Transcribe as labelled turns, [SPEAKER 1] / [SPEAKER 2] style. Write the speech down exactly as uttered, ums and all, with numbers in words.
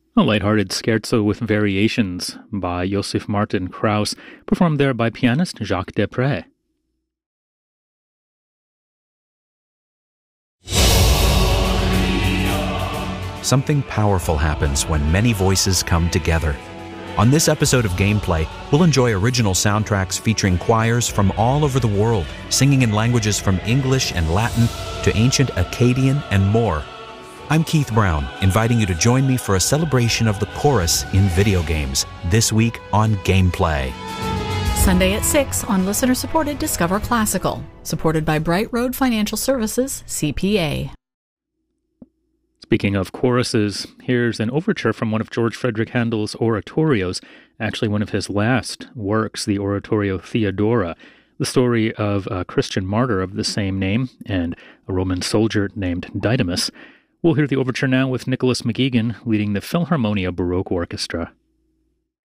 [SPEAKER 1] A lighthearted scherzo with variations by Josef Martin Krauss, performed there by pianist Jacques Desprez.
[SPEAKER 2] Something powerful happens when many voices come together. On this episode of Gameplay, we'll enjoy original soundtracks featuring choirs from all over the world, singing in languages from English and Latin to ancient Akkadian and more. I'm Keith Brown, inviting you to join me for a celebration of the chorus in video games, this week on Gameplay.
[SPEAKER 3] Sunday at six on listener-supported Discover Classical, supported by Bright Road Financial Services, C P A.
[SPEAKER 1] Speaking of choruses, here's an overture from one of George Frederick Handel's oratorios, actually one of his last works, the oratorio Theodora, the story of a Christian martyr of the same name and a Roman soldier named Didymus. We'll hear the overture now with Nicholas McGeegan leading the Philharmonia Baroque Orchestra.